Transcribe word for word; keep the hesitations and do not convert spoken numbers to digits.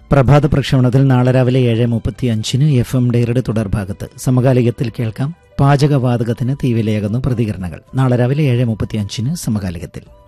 പ്രഭാത പ്രക്ഷേപണത്തിൽ നാളെ രാവിലെ ഏഴ് മുപ്പത്തി അഞ്ചിന് എഫ് എം ഡയറിയുടെ തുടർഭാഗത്ത് സമകാലികത്തിൽ കേൾക്കാം പാചകവാതകത്തിന് തീവിലയാകുന്നു പ്രതികരണങ്ങൾ. നാളെ രാവിലെ ഏഴ് മുപ്പത്തി അഞ്ചിന് സമകാലികത്തിൽ.